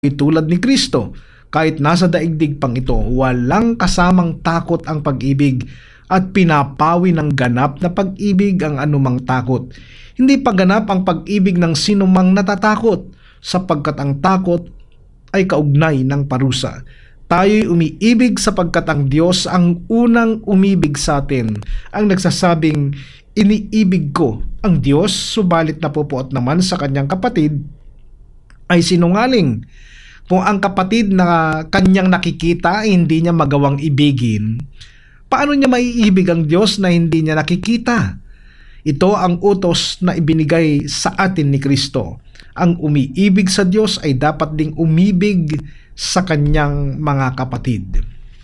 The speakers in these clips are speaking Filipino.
tulad ni Kristo. Kahit nasa daigdig pang ito, walang kasamang takot ang pag-ibig at pinapawi ng ganap na pag-ibig ang anumang takot. Hindi pa ganap ang pag-ibig ng sinumang natatakot, sapagkat ang takot ay kaugnay ng parusa. Tayo'y umiibig sapagkat ang Diyos ang unang umibig sa atin. Ang nagsasabing, iniibig ko ang Diyos, subalit napupuot naman sa kanyang kapatid, ay sinungaling. Kung ang kapatid na kanyang nakikita ay hindi niya magawang ibigin, paano niya maiibig ang Diyos na hindi niya nakikita? Ito ang utos na ibinigay sa atin ni Kristo. Ang umiibig sa Diyos ay dapat ding umibig sa kanyang mga kapatid.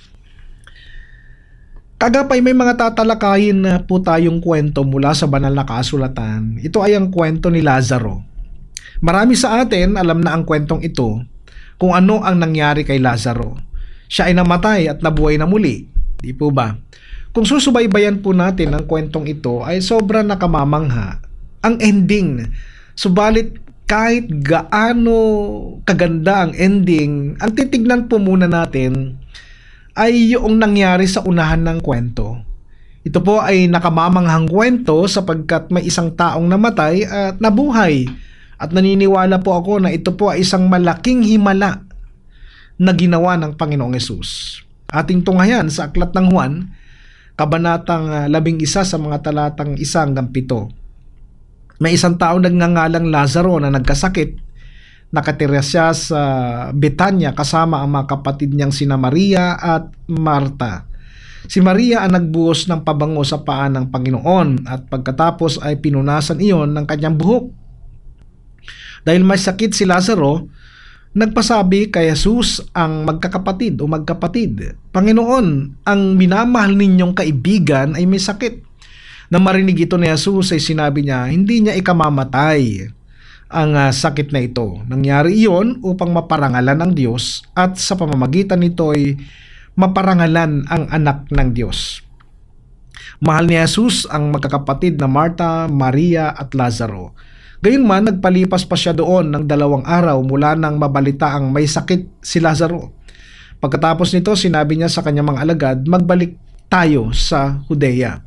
Kagapay, may mga tatalakayin na po tayong kwento mula sa banal na kasulatan. Ito ay ang kwento ni Lazaro. Marami sa atin alam na ang kwentong ito, kung ano ang nangyari kay Lazaro. Siya ay namatay at nabuhay na muli. Di po ba? Kung susubaybayan po natin ang kwentong ito ay sobrang nakamamangha ang ending. Subalit kahit gaano kaganda ang ending, ang titignan po muna natin ay yung nangyari sa unahan ng kwento. Ito po ay nakamamanghang kwento sapagkat may isang taong namatay at nabuhay. At naniniwala po ako na ito po ay isang malaking himala na ginawa ng Panginoong Hesus. Ating tunghayan sa Aklat ng Juan, Kabanatang 11 sa mga talatang 1 hanggang 7. May isang tao nagngangalang Lazaro na nagkasakit. Nakatira siya sa Betanya kasama ang mga kapatid niyang sina Maria at Marta. Si Maria ang nagbuhos ng pabango sa paa ng Panginoon at pagkatapos ay pinunasan iyon ng kanyang buhok. Dahil may sakit si Lazaro, nagpasabi kay Jesus ang magkakapatid o magkapatid, Panginoon, ang minamahal ninyong kaibigan ay may sakit. Nang marinig ito ni Jesus ay sinabi niya, hindi niya ikamamatay ang sakit na ito. Nangyari iyon upang maparangalan ang Diyos at sa pamamagitan nito ay maparangalan ang anak ng Diyos. Mahal ni Jesus ang magkakapatid na Marta, Maria at Lazaro. Gayunman, nagpalipas pa siya doon ng 2 araw mula nang mabalita ang may sakit si Lazaro. Pagkatapos nito, sinabi niya sa kanyang mga alagad, magbalik tayo sa Judea.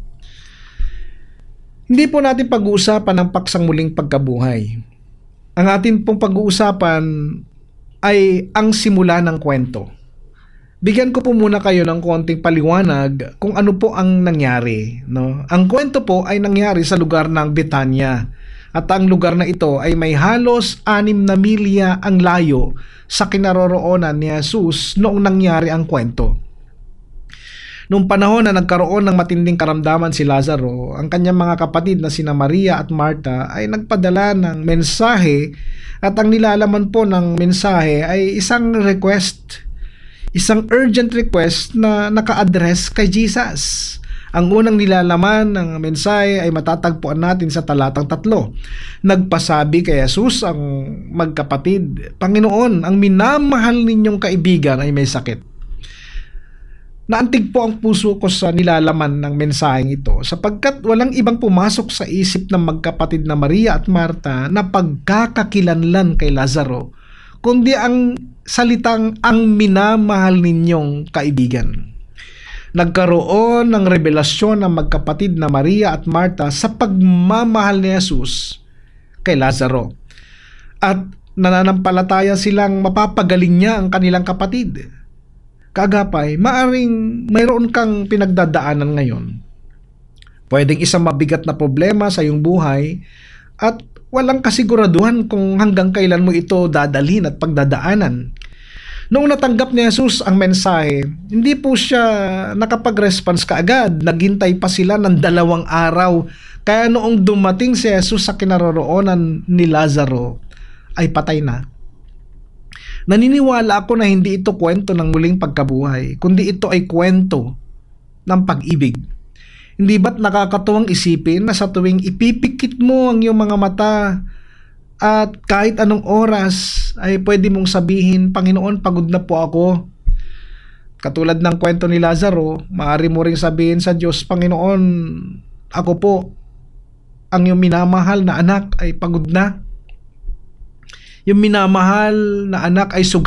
Hindi po natin pag-uusapan ang paksang muling pagkabuhay. Ang atin pong pag-uusapan ay ang simula ng kwento. Bigyan ko po muna kayo ng konting paliwanag kung ano po ang nangyari. No? Ang kwento po ay nangyari sa lugar ng Betanya. At ang lugar na ito ay may halos 6 na milya ang layo sa kinaroroonan ni Jesus noong nangyari ang kwento. Noong panahon na nagkaroon ng matinding karamdaman si Lazaro, ang kanyang mga kapatid na sina Maria at Marta ay nagpadala ng mensahe at ang nilalaman po ng mensahe ay isang request, isang urgent request na naka-address kay Jesus. Ang unang nilalaman ng mensahe ay matatagpuan natin sa talatang 3. Nagpasabi kay Jesus ang magkapatid, Panginoon, ang minamahal ninyong kaibigan ay may sakit. Naantig po ang puso ko sa nilalaman ng mensaheng ito sapagkat walang ibang pumasok sa isip ng magkapatid na Maria at Marta na pagkakakilanlan kay Lazaro, kundi ang salitang ang minamahal ninyong kaibigan. Nagkaroon ng revelasyon ng magkapatid na Maria at Marta sa pagmamahal ni Jesus kay Lazaro. At nananampalataya silang mapapagaling niya ang kanilang kapatid. Kaagapay, maaring mayroon kang pinagdadaanan ngayon. Pwedeng isang mabigat na problema sa iyong buhay at walang kasiguraduhan kung hanggang kailan mo ito dadalhin at pagdadaanan. Noong natanggap ni Jesus ang mensahe, hindi po siya nakapag-response kaagad. Naghintay pa sila ng 2 araw. Kaya noong dumating si Jesus sa kinaroroonan ni Lazaro, ay patay na. Naniniwala ako na hindi ito kwento ng muling pagkabuhay, kundi ito ay kwento ng pag-ibig. Hindi ba't nakakatuwang isipin na sa tuwing ipipikit mo ang iyong mga mata at kahit anong oras ay pwede mong sabihin, Panginoon, pagod na po ako. Katulad ng kwento ni Lazaro, maaari mo ring sabihin sa Diyos, Panginoon, ako po, ang iyong minamahal na anak ay pagod na. Yung minamahal na anak ay sugat